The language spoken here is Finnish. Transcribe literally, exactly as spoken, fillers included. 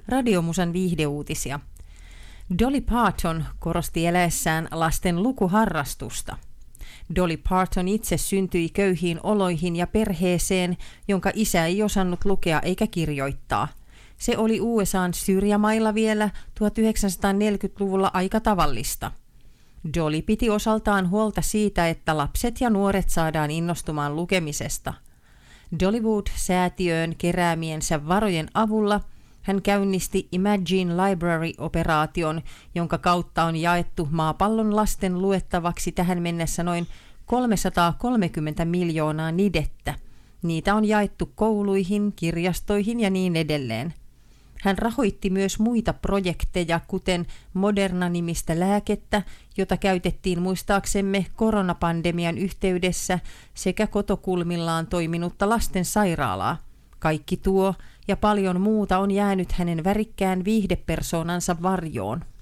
Radiomusan viihdeuutisia. Dolly Parton korosti eläessään lasten lukuharrastusta. Dolly Parton itse syntyi köyhiin oloihin ja perheeseen, jonka isä ei osannut lukea eikä kirjoittaa. Se oli U S A:n syrjämailla vielä tuhatyhdeksänsataaneljäkymmentäluvulla aika tavallista. Dolly piti osaltaan huolta siitä, että lapset ja nuoret saadaan innostumaan lukemisesta. Dollywood-säätiöön keräämiensä varojen avulla hän käynnisti Imagine Library-operaation, jonka kautta on jaettu maapallon lasten luettavaksi tähän mennessä noin kolmesataakolmekymmentä miljoonaa nidettä. Niitä on jaettu kouluihin, kirjastoihin ja niin edelleen. Hän rahoitti myös muita projekteja, kuten Moderna-nimistä lääkettä, jota käytettiin muistaaksemme koronapandemian yhteydessä, sekä kotokulmillaan toiminutta lastensairaalaa. Kaikki tuo ja paljon muuta on jäänyt hänen värikkään viihdepersoonansa varjoon.